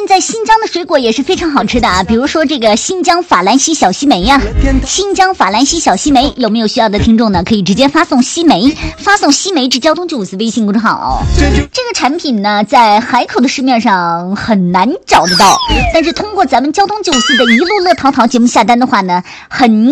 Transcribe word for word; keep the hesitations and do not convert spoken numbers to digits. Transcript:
现在新疆的水果也是非常好吃的啊，比如说这个新疆法兰西小西梅呀、啊，新疆法兰西小西梅，有没有需要的听众呢？可以直接发送西梅，发送西梅至交通九五四微信公众号。这个产品呢，在海口的市面上很难找得到，但是通过咱们交通九五四的一路乐淘淘节目下单的话呢，很